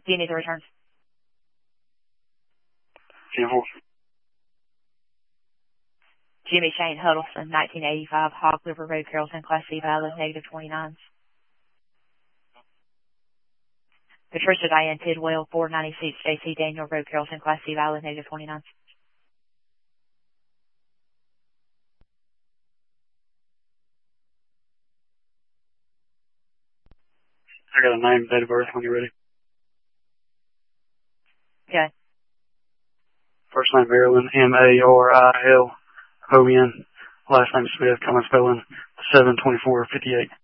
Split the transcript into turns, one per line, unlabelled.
Do you need the returns?
Cancel.
Jimmy Shane Huddleston, 1985, Hog River Road, Carrollton, Class C valid, -29s. Patricia Diane Tidwell, 496 JC Daniel Road, Carrollton, Class C valid, -29s.
I got a name, date of birth when you're ready.
Okay.
First name Marilyn, Marilyn. Last name Smith, common spelling, 72458.